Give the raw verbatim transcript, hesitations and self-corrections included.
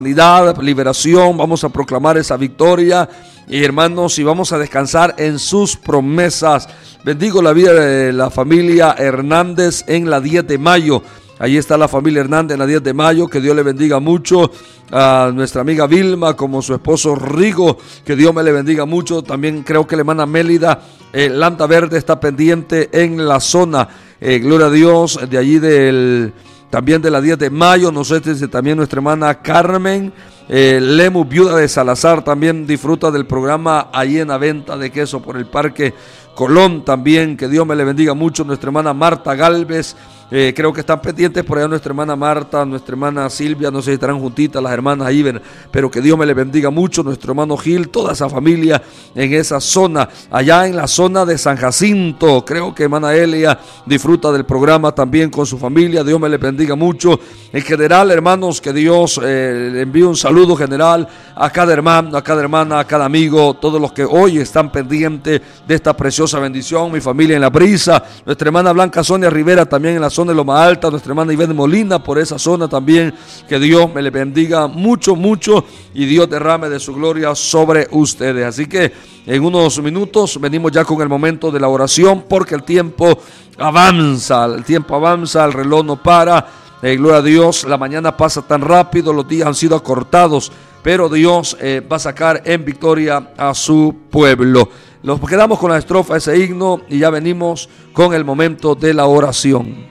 liberación, vamos a proclamar esa victoria y hermanos, y vamos a descansar en sus promesas. Bendigo la vida de la familia Hernández en la diez de mayo. Ahí está la familia Hernández en la diez de mayo, que Dios le bendiga mucho. A nuestra amiga Vilma, como su esposo Rigo, que Dios me le bendiga mucho. También creo que la hermana Mélida, eh, Lanta Verde está pendiente en la zona, eh, gloria a Dios, de allí del... También de la diez de mayo, no sé si también nuestra hermana Carmen eh, Lemus, viuda de Salazar, también disfruta del programa ahí en la venta de queso por el Parque Colón también, que Dios me le bendiga mucho. Nuestra hermana Marta Galvez, eh, creo que están pendientes por allá nuestra hermana Marta, nuestra hermana Silvia, no sé si estarán juntitas las hermanas ahí, pero que Dios me le bendiga mucho. Nuestro hermano Gil, toda esa familia en esa zona, allá en la zona de San Jacinto, creo que hermana Elia disfruta del programa también con su familia. Dios me le bendiga mucho. En general, hermanos, que Dios eh, le envíe un saludo general a cada hermano, a cada hermana, a cada amigo, todos los que hoy están pendientes de esta preciosa bendición. Mi familia en La Brisa, nuestra hermana Blanca Sonia Rivera también en la zona de Loma Alta, nuestra hermana Ivette Molina por esa zona también, que Dios me le bendiga mucho, mucho y Dios derrame de su gloria sobre ustedes. Así que en unos minutos venimos ya con el momento de la oración, porque el tiempo avanza, el tiempo avanza, el reloj no para. Eh, gloria a Dios, la mañana pasa tan rápido, los días han sido acortados, pero Dios eh, va a sacar en victoria a su pueblo. Nos quedamos con la estrofa, ese himno, y ya venimos con el momento de la oración.